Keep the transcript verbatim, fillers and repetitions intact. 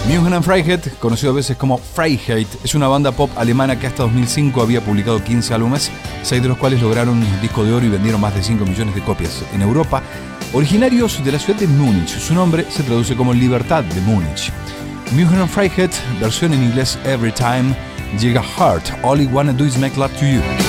Mungen and Freiheit, conocido a veces como Freiheit, es una banda pop alemana que hasta dos mil cinco había publicado quince álbumes, seis de los cuales lograron un disco de oro y vendieron más de cinco millones de copias en Europa. Originarios de la ciudad de Múnich, su nombre se traduce como Libertad de Múnich. Mungen and Freiheit, versión en inglés Every Time, llega Heart, All I Wanna Do Is Make Love to You.